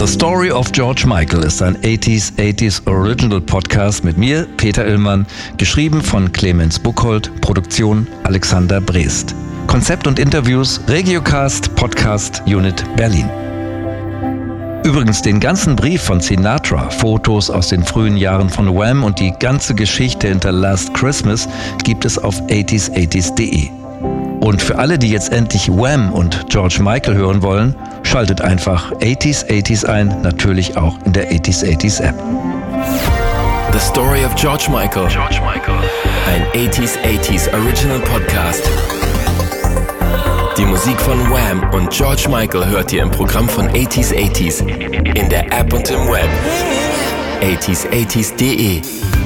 The Story of George Michael ist ein 80s Original Podcast mit mir, Peter Illmann, geschrieben von Clemens Buchholz, Produktion Alexander Brest. Konzept und Interviews Regiocast Podcast Unit Berlin. Übrigens den ganzen Brief von Sinatra, Fotos aus den frühen Jahren von Wham und die ganze Geschichte hinter Last Christmas gibt es auf 80s.de. Und für alle, die jetzt endlich Wham und George Michael hören wollen, schaltet einfach 80s ein, natürlich auch in der 80s App. The Story of George Michael. Ein 80s Original Podcast. Die Musik von Wham und George Michael hört ihr im Programm von 80s in der App und im Web. 80s.de